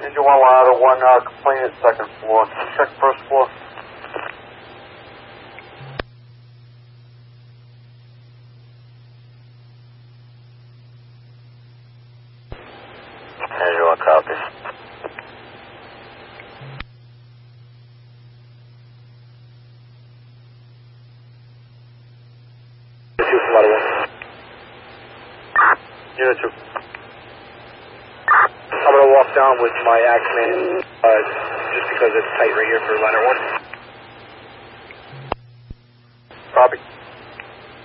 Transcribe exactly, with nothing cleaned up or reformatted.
Engine one ladder, one uh, complainant, second floor. Check first floor. Engine one copy. Two from ladder one. Unit two. I'm going to walk down with my Axeman, uh, just because it's tight right here for ladder one. Copy.